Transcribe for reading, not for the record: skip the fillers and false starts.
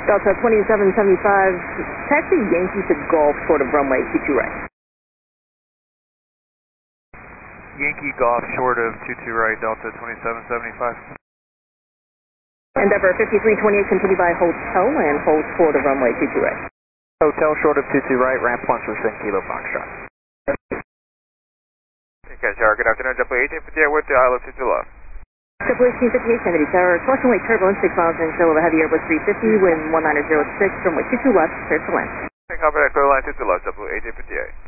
Delta 2775, taxi Yankee to Golf short of runway 22 right. Yankee Golf short of 22 right, Delta 2775. Endeavor 5328, continue by hotel and hold short of runway 22 right. Hotel short of 22 right, ramp 1% Kilo Foxtrot. Okay, Tower, good afternoon, JetBlue 1858 with the ILO 22 left. JetBlue 1858, Kennedy Tower, caution wait turbulence, 6 miles and still over heavy Airbus 350, wind 1906, runway 22 left, clear for land. Copy that, clear line 22 left, JetBlue 1858.